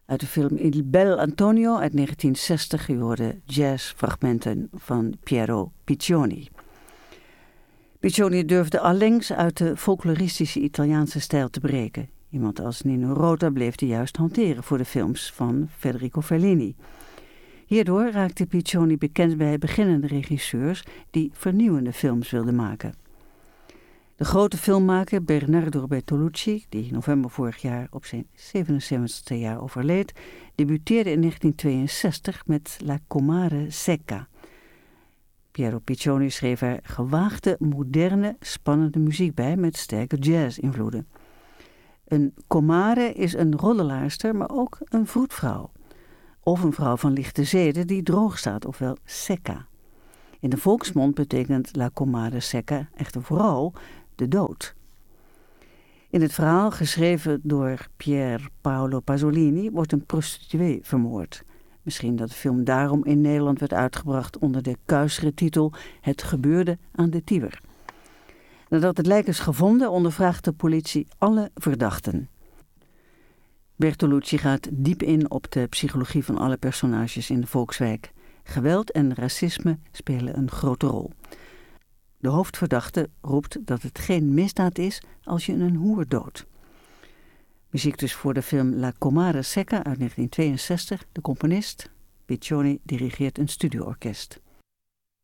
Uit de film Il Bel Antonio uit 1960 hoorde jazzfragmenten van Piero Piccioni. Piccioni durfde allengs uit de folkloristische Italiaanse stijl te breken. Iemand als Nino Rota bleef die juist hanteren voor de films van Federico Fellini. Hierdoor raakte Piccioni bekend bij beginnende regisseurs die vernieuwende films wilden maken. De grote filmmaker Bernardo Bertolucci, die in november vorig jaar op zijn 77ste jaar overleed, debuteerde in 1962 met La Comare Secca. Piero Piccioni schreef er gewaagde, moderne, spannende muziek bij met sterke jazz-invloeden. Een comare is een roddelaarster, maar ook een vroedvrouw. Of een vrouw van lichte zeden die droog staat, ofwel secca. In de volksmond betekent La Comare Secca echter vooral de dood. In het verhaal, geschreven door Pier Paolo Pasolini, wordt een prostituee vermoord. Misschien dat de film daarom in Nederland werd uitgebracht onder de kuisere titel Het gebeurde aan de Tiber. Nadat het lijk is gevonden, ondervraagt de politie alle verdachten. Bertolucci gaat diep in op de psychologie van alle personages in de Volkswijk. Geweld en racisme spelen een grote rol. De hoofdverdachte roept dat het geen misdaad is als je een hoer doodt. Muziek dus voor de film La Comare Secca uit 1962. De componist, Piccioni, dirigeert een studioorkest.